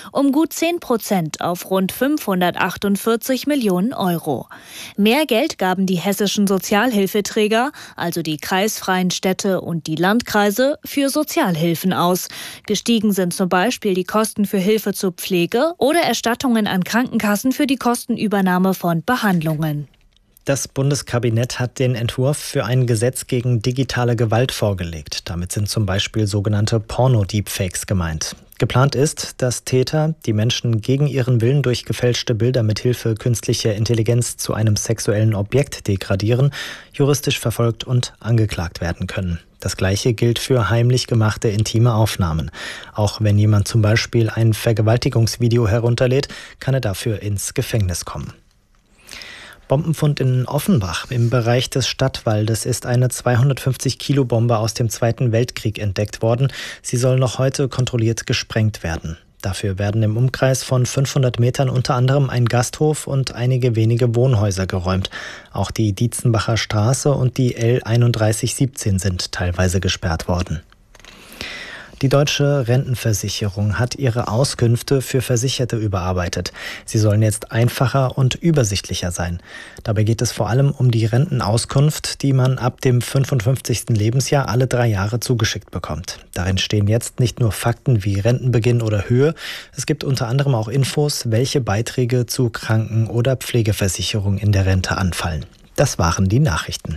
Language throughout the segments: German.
um gut 10% auf rund 548 Millionen Euro. Mehr Geld gaben die hessischen Sozialhilfeträger, also die kreisfreien Städte und die Landkreise, für Sozialhilfen aus. Gestiegen sind zum Beispiel die Kosten für Hilfe zur Pflege oder Erstattungen an Krankenkassen für die Kostenübernahme von Behandlungen. Das Bundeskabinett hat den Entwurf für ein Gesetz gegen digitale Gewalt vorgelegt. Damit sind zum Beispiel sogenannte Porno-Deepfakes gemeint. Geplant ist, dass Täter, die Menschen gegen ihren Willen durch gefälschte Bilder mit Hilfe künstlicher Intelligenz zu einem sexuellen Objekt degradieren, juristisch verfolgt und angeklagt werden können. Das Gleiche gilt für heimlich gemachte intime Aufnahmen. Auch wenn jemand zum Beispiel ein Vergewaltigungsvideo herunterlädt, kann er dafür ins Gefängnis kommen. Bombenfund in Offenbach. Im Bereich des Stadtwaldes ist eine 250-Kilo-Bombe aus dem Zweiten Weltkrieg entdeckt worden. Sie soll noch heute kontrolliert gesprengt werden. Dafür werden im Umkreis von 500 Metern unter anderem ein Gasthof und einige wenige Wohnhäuser geräumt. Auch die Dietzenbacher Straße und die L3117 sind teilweise gesperrt worden. Die Deutsche Rentenversicherung hat ihre Auskünfte für Versicherte überarbeitet. Sie sollen jetzt einfacher und übersichtlicher sein. Dabei geht es vor allem um die Rentenauskunft, die man ab dem 55. Lebensjahr alle 3 Jahre zugeschickt bekommt. Darin stehen jetzt nicht nur Fakten wie Rentenbeginn oder Höhe. Es gibt unter anderem auch Infos, welche Beiträge zu Kranken- oder Pflegeversicherung in der Rente anfallen. Das waren die Nachrichten.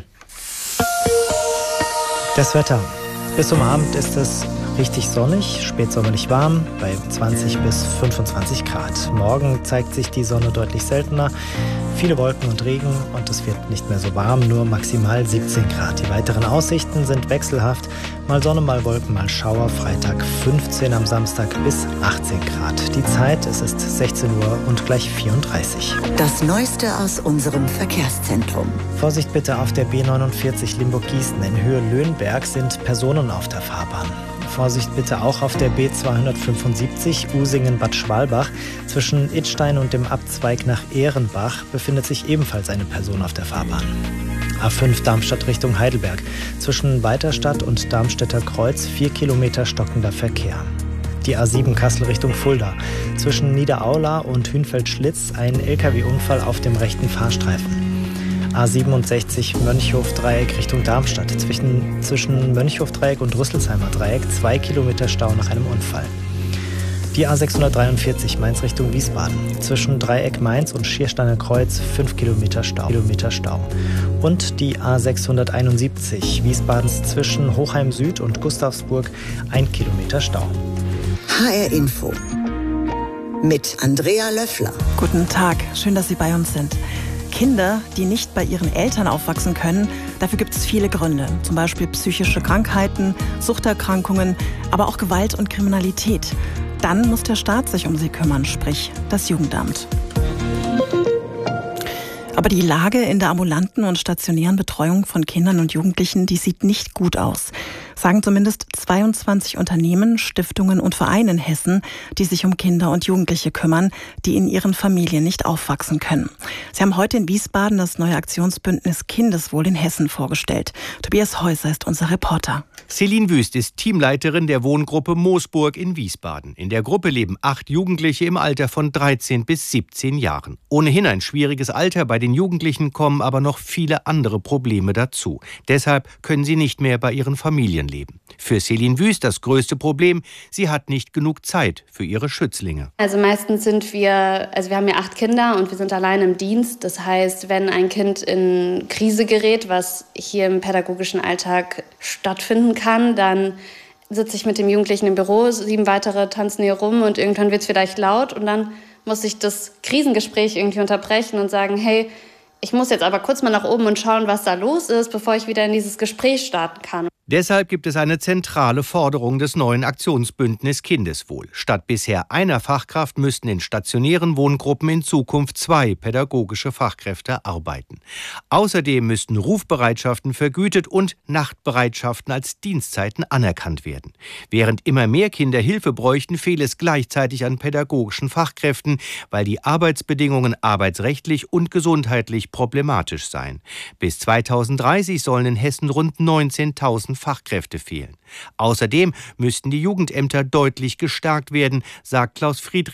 Das Wetter. Bis zum Abend ist es richtig sonnig, spätsommerlich warm, bei 20 bis 25 Grad. Morgen zeigt sich die Sonne deutlich seltener, viele Wolken und Regen und es wird nicht mehr so warm, nur maximal 17 Grad. Die weiteren Aussichten sind wechselhaft, mal Sonne, mal Wolken, mal Schauer. Freitag 15, am Samstag bis 18 Grad. Die Zeit, es ist 16 Uhr und gleich 34. Das Neueste aus unserem Verkehrszentrum. Vorsicht bitte auf der B49 Limburg-Gießen. In Höhe Löhnberg sind Personen auf der Fahrbahn. Vorsicht bitte auch auf der B275 Usingen-Bad Schwalbach. Zwischen Idstein und dem Abzweig nach Ehrenbach befindet sich ebenfalls eine Person auf der Fahrbahn. A5 Darmstadt Richtung Heidelberg. Zwischen Weiterstadt und Darmstädter Kreuz 4 Kilometer stockender Verkehr. Die A7 Kassel Richtung Fulda. Zwischen Niederaula und Hünfeld-Schlitz ein LKW-Unfall auf dem rechten Fahrstreifen. A67 Mönchhof-Dreieck Richtung Darmstadt. Zwischen Mönchhof-Dreieck und Rüsselsheimer Dreieck 2 Kilometer Stau nach einem Unfall. Die A643 Mainz Richtung Wiesbaden. Zwischen Dreieck Mainz und Schiersteiner Kreuz 5 Kilometer Stau. Und die A671 Wiesbadens zwischen Hochheim Süd und Gustavsburg 1 Kilometer Stau. HR Info mit Andrea Löffler. Guten Tag, schön, dass Sie bei uns sind. Kinder, die nicht bei ihren Eltern aufwachsen können, dafür gibt es viele Gründe. Zum Beispiel psychische Krankheiten, Suchterkrankungen, aber auch Gewalt und Kriminalität. Dann muss der Staat sich um sie kümmern, sprich das Jugendamt. Aber die Lage in der ambulanten und stationären Betreuung von Kindern und Jugendlichen, die sieht nicht gut aus. Sagen zumindest 22 Unternehmen, Stiftungen und Vereine in Hessen, die sich um Kinder und Jugendliche kümmern, die in ihren Familien nicht aufwachsen können. Sie haben heute in Wiesbaden das neue Aktionsbündnis Kindeswohl in Hessen vorgestellt. Tobias Häuser ist unser Reporter. Celine Wüst ist Teamleiterin der Wohngruppe Moosburg in Wiesbaden. In der Gruppe leben 8 Jugendliche im Alter von 13 bis 17 Jahren. Ohnehin ein schwieriges Alter. Bei den Jugendlichen kommen aber noch viele andere Probleme dazu. Deshalb können sie nicht mehr bei ihren Familien leben. Für Celine Wüst das größte Problem, sie hat nicht genug Zeit für ihre Schützlinge. Also meistens wir haben ja 8 Kinder und wir sind allein im Dienst. Das heißt, wenn ein Kind in Krise gerät, was hier im pädagogischen Alltag stattfinden kann, dann sitze ich mit dem Jugendlichen im Büro, 7 weitere tanzen hier rum und irgendwann wird es vielleicht laut und dann muss ich das Krisengespräch irgendwie unterbrechen und sagen, hey, ich muss jetzt aber kurz mal nach oben und schauen, was da los ist, bevor ich wieder in dieses Gespräch starten kann. Deshalb gibt es eine zentrale Forderung des neuen Aktionsbündnis Kindeswohl. Statt bisher einer Fachkraft müssten in stationären Wohngruppen in Zukunft 2 pädagogische Fachkräfte arbeiten. Außerdem müssten Rufbereitschaften vergütet und Nachtbereitschaften als Dienstzeiten anerkannt werden. Während immer mehr Kinder Hilfe bräuchten, fehle es gleichzeitig an pädagogischen Fachkräften, weil die Arbeitsbedingungen arbeitsrechtlich und gesundheitlich problematisch seien. Bis 2030 sollen in Hessen rund 19.000 Fachkräfte fehlen. Außerdem müssten die Jugendämter deutlich gestärkt werden, sagt Klaus Friedrich,